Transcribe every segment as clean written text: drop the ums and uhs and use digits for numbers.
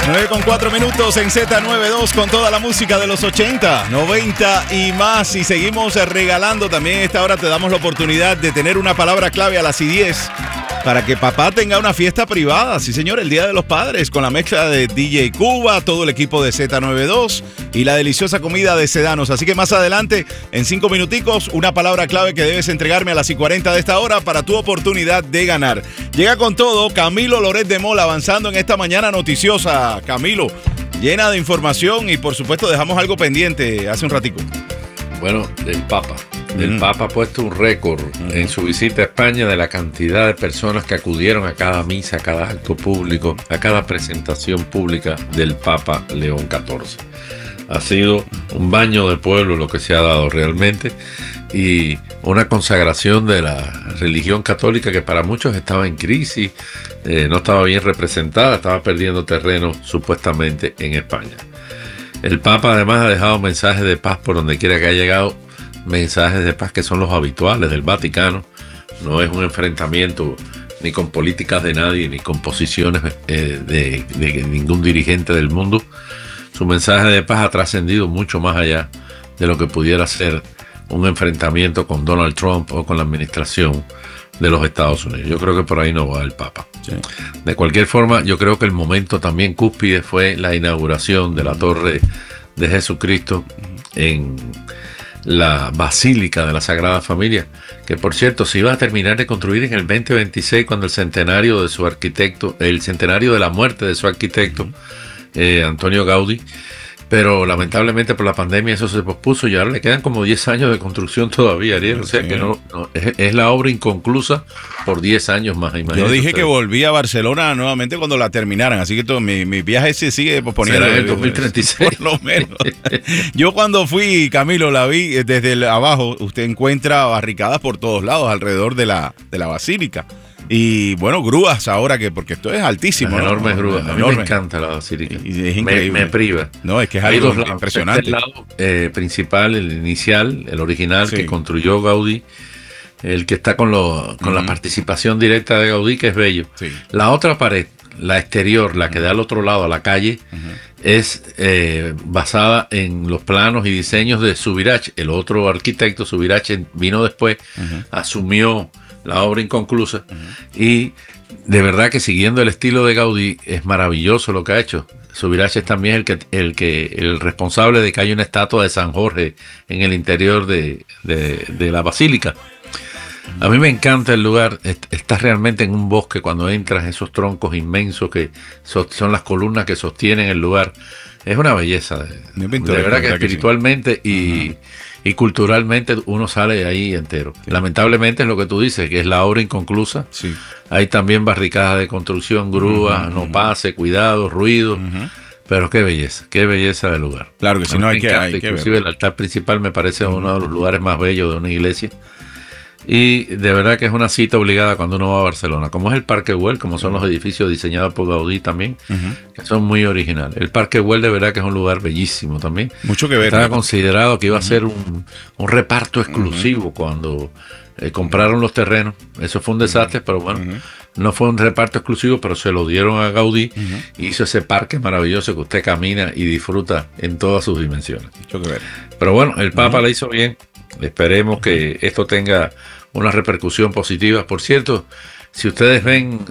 9:04 en Z92 con toda la música de los 80, 90 y más. Y seguimos regalando también. A esta hora te damos la oportunidad de tener una palabra clave a las 10 para que papá tenga una fiesta privada. Sí, señor, el Día de los Padres con la mezcla de DJ Cuba, todo el equipo de Z92 y la deliciosa comida de Sedanos. Así que más adelante, en 5 minuticos, una palabra clave que debes entregarme a las 40 de esta hora para tu oportunidad de ganar. Llega con todo Camilo Loret de Mola avanzando en esta mañana noticiosa. Camilo, llena de información y por supuesto dejamos algo pendiente hace un ratico. Bueno, del Papa. El Papa ha puesto un récord en su visita a España de la cantidad de personas que acudieron a cada misa, a cada acto público, a cada presentación pública del Papa León XIV. Ha sido un baño de pueblo lo que se ha dado realmente y una consagración de la religión católica que para muchos estaba en crisis, no estaba bien representada, estaba perdiendo terreno supuestamente en España. El Papa además ha dejado mensajes de paz por donde quiera que ha llegado, mensajes de paz que son los habituales del Vaticano. No es un enfrentamiento ni con políticas de nadie, ni con posiciones de ningún dirigente del mundo. Su mensaje de paz ha trascendido mucho más allá de lo que pudiera ser un enfrentamiento con Donald Trump o con la administración de los Estados Unidos. Yo creo que por ahí no va el Papa. Sí. De cualquier forma, yo creo que el momento también cúspide fue la inauguración de la Torre de Jesucristo en la Basílica de la Sagrada Familia, que por cierto se iba a terminar de construir en el 2026 cuando el centenario de su arquitecto, el centenario de la muerte de su arquitecto, Antonio Gaudí, pero lamentablemente por la pandemia eso se pospuso y ahora le quedan como 10 años de construcción todavía, Ariel. O sea que es la obra inconclusa por 10 años más. Yo dije que volví a Barcelona nuevamente cuando la terminaran, así que todo, mi viaje se sigue posponiendo. Será en el 2036. Por lo menos. Yo cuando fui, Camilo, la vi desde abajo. Usted encuentra barricadas por todos lados alrededor de la basílica. Y bueno, grúas ahora, porque esto es altísimo. Las enormes grúas. A mí me encanta la basílica. Y es increíble. Me priva. No, es que es algo impresionante. El lado principal, el inicial, el original, sí, que construyó Gaudí, el que está con la participación directa de Gaudí, que es bello. Sí. La otra pared, la exterior, la que da al otro lado, a la calle, es basada en los planos y diseños de Subirach. El otro arquitecto, Subirach, vino después, asumió la obra inconclusa, y de verdad que siguiendo el estilo de Gaudí es maravilloso lo que ha hecho. Subirach es también el responsable de que haya una estatua de San Jorge en el interior de la basílica. A mí me encanta el lugar. Estás realmente en un bosque cuando entras, esos troncos inmensos que son las columnas que sostienen el lugar. Es una belleza, de verdad que espiritualmente y culturalmente uno sale de ahí entero. Sí. Lamentablemente es lo que tú dices, que es la obra inconclusa. Sí. Hay también barricadas de construcción, grúas, no pase, cuidado, ruido. Pero qué belleza del lugar. Claro que si no hay que inclusive ver. El altar principal me parece uno de los lugares más bellos de una iglesia. Y de verdad que es una cita obligada cuando uno va a Barcelona, como es el Parque Güell, como son los edificios diseñados por Gaudí también, que son muy originales. El Parque Güell de verdad que es un lugar bellísimo también. Mucho que ver. Estaba considerado que iba a ser un reparto exclusivo cuando compraron los terrenos. Eso fue un desastre, pero bueno, no fue un reparto exclusivo, pero se lo dieron a Gaudí y hizo ese parque maravilloso que usted camina y disfruta en todas sus dimensiones. Mucho que ver. Pero bueno, el Papa la hizo bien. Esperemos que esto tenga una repercusión positiva. Por cierto, si ustedes ven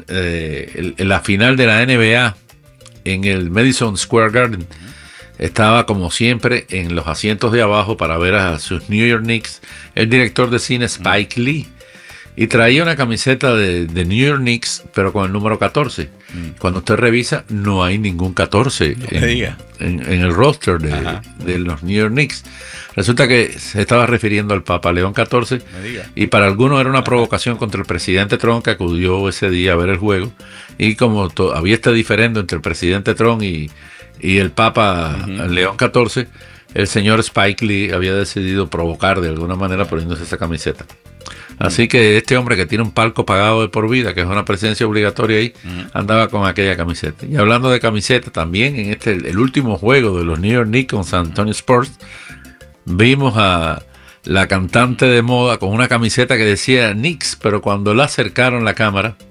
la final de la NBA en el Madison Square Garden, estaba como siempre en los asientos de abajo para ver a sus New York Knicks el director de cine Spike Lee, y traía una camiseta de New York Knicks, pero con el número 14. Cuando usted revisa, no hay ningún 14 en el roster de los New York Knicks. Resulta que se estaba refiriendo al Papa León XIV, y para algunos era una provocación contra el presidente Trump, que acudió ese día a ver el juego, y como había este diferendo entre el presidente Trump y el Papa León XIV, el señor Spike Lee había decidido provocar de alguna manera poniéndose esa camiseta. Así que este hombre que tiene un palco pagado de por vida, que es una presencia obligatoria ahí, andaba con aquella camiseta. Y hablando de camiseta, también en el último juego de los New York Knicks con San Antonio Spurs, vimos a la cantante de moda con una camiseta que decía Knicks, pero cuando la acercaron la cámara,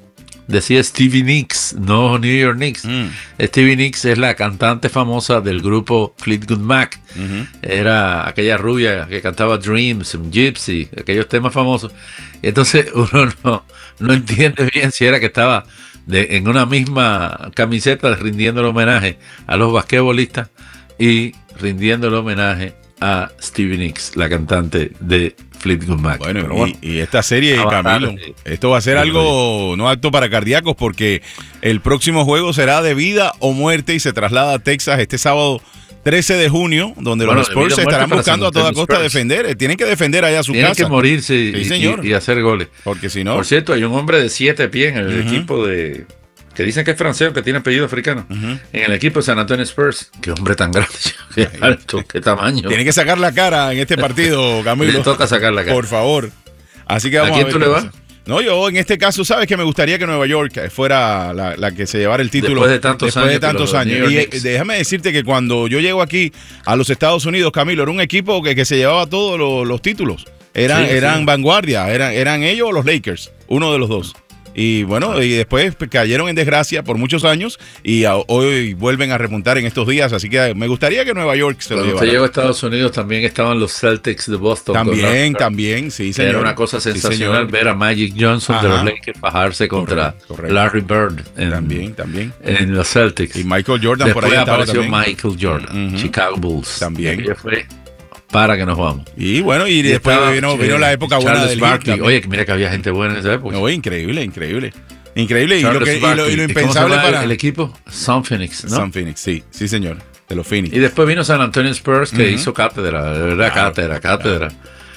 decía Stevie Nicks, no New York Knicks. Stevie Nicks es la cantante famosa del grupo Fleetwood Mac. Era aquella rubia que cantaba Dreams, Gypsy, aquellos temas famosos. Y entonces uno no entiende bien si era que estaba en una misma camiseta rindiendo el homenaje a los basquetbolistas y rindiendo el homenaje a Stevie Nicks, la cantante de Fleetwood Mac. Bueno, y esta serie, Camilo, esto va a ser algo no apto para cardíacos, porque el próximo juego será de vida o muerte y se traslada a Texas este sábado 13 de junio, donde los Spurs se estarán buscando a toda costa defender. Tienen que defender allá su casa. Tienen que morirse y hacer goles. Porque si no... Por cierto, hay un hombre de 7 pies en el equipo que dicen que es francés, que tiene apellido africano, en el equipo de San Antonio Spurs. Qué hombre tan grande, qué alto, qué tamaño. Tiene que sacar la cara en este partido, Camilo. Le toca sacar la cara. Por favor. Así que vamos ¿A quién tú le vas? No, yo en este caso, sabes que me gustaría que Nueva York fuera la que se llevara el título después de tantos años. Y déjame decirte que cuando yo llego aquí a los Estados Unidos, Camilo, era un equipo que se llevaba todos los títulos. Eran vanguardia, eran ellos o los Lakers, uno de los dos. Y bueno, y después cayeron en desgracia por muchos años y hoy vuelven a repuntar en estos días. Así que me gustaría que Nueva York se lo llevara. Cuando usted llegó a Estados Unidos también estaban los Celtics de Boston. También, sí, señor. Era una cosa sensacional ver a Magic Johnson de los Lakers bajarse contra Larry Bird. También. En los Celtics. Y Michael Jordan después por ahí apareció estaba también. Michael Jordan, Chicago Bulls. También. Y fue para que nos vamos. Y bueno, y después vino la época buena del Barkley. Oye, mira que había gente buena en esa época. No, increíble. Y lo impensable para el equipo Sun Phoenix, ¿no? Sun Phoenix, sí, señor, de los Phoenix. Y después vino San Antonio Spurs, que hizo cátedra, de verdad, cátedra.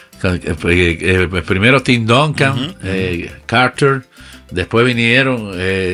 Primero Tim Duncan, Carter, después vinieron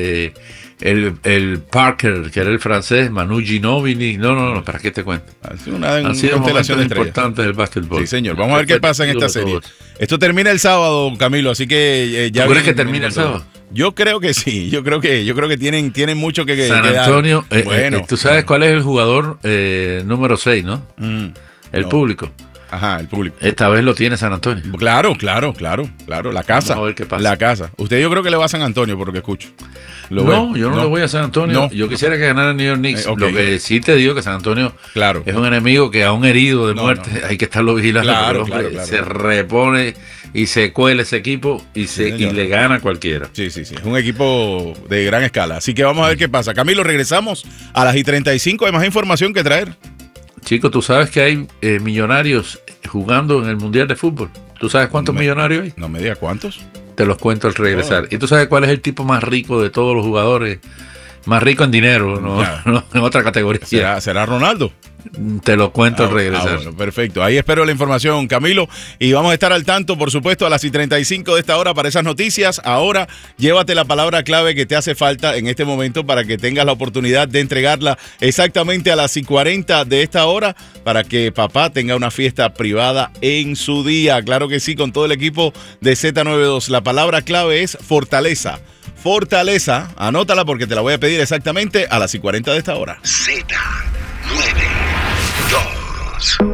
el Parker, que era el francés, Manu Ginóbili. No, ¿para qué te cuento? Han sido momentos importantes del básquetbol. Sí, señor. Vamos a ver qué pasa en esta serie. Esto termina el sábado, Camilo, así que ya... ¿Tú crees que termina el sábado? Yo creo que sí, yo creo que tienen mucho que San Antonio, bueno, tú sabes cuál es el jugador número 6, ¿no? El público. Ajá, el público. Esta vez lo tiene San Antonio. Claro, la casa. Vamos a ver qué pasa. La casa. Usted yo creo que le va a San Antonio, por lo que escucho. Yo no le voy a San Antonio. No. Yo quisiera que ganara el New York Knicks. Lo que sí te digo que San Antonio es un enemigo que aún herido de muerte hay que estarlo vigilando. Claro. Se repone y se cuela ese equipo y le gana a cualquiera. Sí. Es un equipo de gran escala. Así que vamos a ver qué pasa. Camilo, regresamos a las 1:35. Hay más información que traer. Chico, tú sabes que hay millonarios jugando en el Mundial de Fútbol. ¿Tú sabes cuántos millonarios hay? No me digas cuántos. Te los cuento al regresar. ¿Y tú sabes cuál es el tipo más rico de todos los jugadores? Más rico en dinero, no en otra categoría. ¿Será Ronaldo? Te lo cuento al regresar. Bueno, perfecto. Ahí espero la información, Camilo. Y vamos a estar al tanto, por supuesto, a las 1:35 de esta hora para esas noticias. Ahora, llévate la palabra clave que te hace falta en este momento para que tengas la oportunidad de entregarla exactamente a las 1:40 de esta hora para que papá tenga una fiesta privada en su día. Claro que sí, con todo el equipo de Z92. La palabra clave es fortaleza. Fortaleza, anótala porque te la voy a pedir exactamente a las 1:40 de esta hora. Z92.